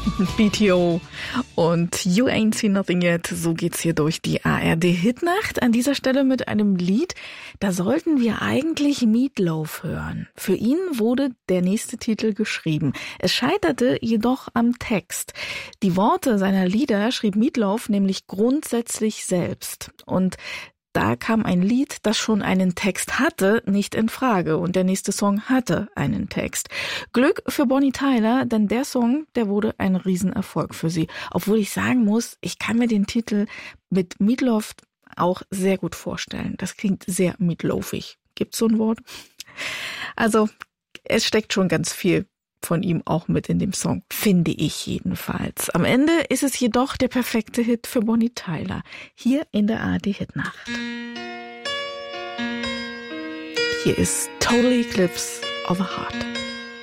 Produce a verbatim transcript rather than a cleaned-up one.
B T O und You Ain't Seen Nothing Yet. So geht's hier durch die A R D-Hitnacht. An dieser Stelle mit einem Lied, da sollten wir eigentlich Meat Loaf hören. Für ihn wurde der nächste Titel geschrieben. Es scheiterte jedoch am Text. Die Worte seiner Lieder schrieb Meat Loaf nämlich grundsätzlich selbst. Und da kam ein Lied, das schon einen Text hatte, nicht in Frage. Und der nächste Song hatte einen Text. Glück für Bonnie Tyler, denn der Song, der wurde ein Riesenerfolg für sie. Obwohl ich sagen muss, ich kann mir den Titel mit Meat Loaf auch sehr gut vorstellen. Das klingt sehr meatloafig. Gibt's so ein Wort? Also, es steckt schon ganz viel von ihm auch mit in dem Song, finde ich jedenfalls. Am Ende ist es jedoch der perfekte Hit für Bonnie Tyler, hier in der A R D-Hitnacht. Hier ist Total Eclipse of a Heart.